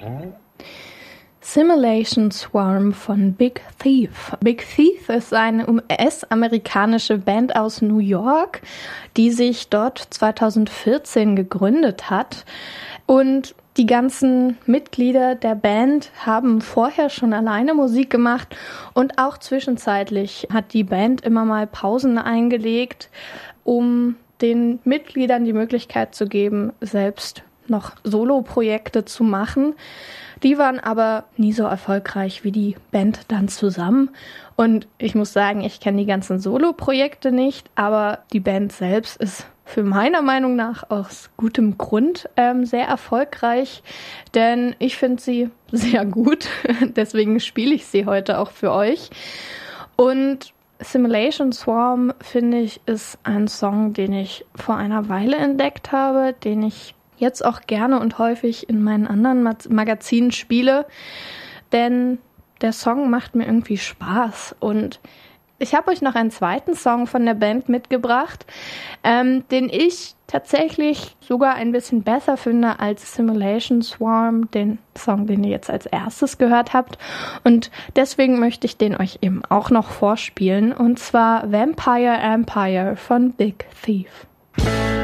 Simulation Swarm von Big Thief. Big Thief ist eine US-amerikanische Band aus New York, die sich dort 2014 gegründet hat. Und die ganzen Mitglieder der Band haben vorher schon alleine Musik gemacht und auch zwischenzeitlich hat die Band immer mal Pausen eingelegt, um den Mitgliedern die Möglichkeit zu geben, selbst noch Solo-Projekte zu machen. Die waren aber nie so erfolgreich wie die Band dann zusammen. Und ich muss sagen, ich kenne die ganzen Solo-Projekte nicht, aber die Band selbst ist für meiner Meinung nach aus gutem Grund sehr erfolgreich, denn ich finde sie sehr gut. Deswegen spiele ich sie heute auch für euch. Und Simulation Swarm, finde ich, ist ein Song, den ich vor einer Weile entdeckt habe, den ich jetzt auch gerne und häufig in meinen anderen Magazinen spiele, denn der Song macht mir irgendwie Spaß. Und ich habe euch noch einen zweiten Song von der Band mitgebracht, den ich tatsächlich sogar ein bisschen besser finde als Simulation Swarm, den Song, den ihr jetzt als erstes gehört habt. Und deswegen möchte ich den euch eben auch noch vorspielen, und zwar Vampire Empire von Big Thief.